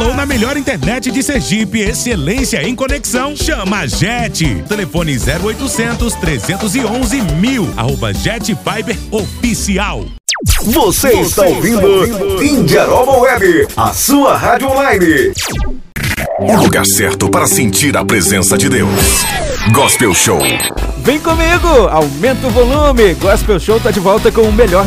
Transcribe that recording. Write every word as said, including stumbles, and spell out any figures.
Alô, na melhor internet de Sergipe, excelência em conexão, chama a Jet. Telefone zero oitocentos, trezentos e onze, mil, arroba Jet Fiber Oficial. Você, Você está ouvindo, ouvindo Indiaroba Web, a sua rádio online. O lugar certo para sentir a presença de Deus. Gospel Show. Vem comigo, aumenta o volume. Gospel Show tá de volta com o melhor